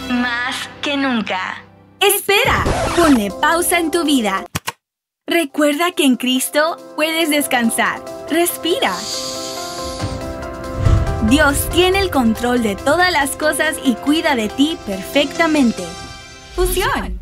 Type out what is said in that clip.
más que nunca. ¡Espera! Ponle pausa en tu vida. Recuerda que en Cristo puedes descansar. Respira. Dios tiene el control de todas las cosas y cuida de ti perfectamente. Fusión.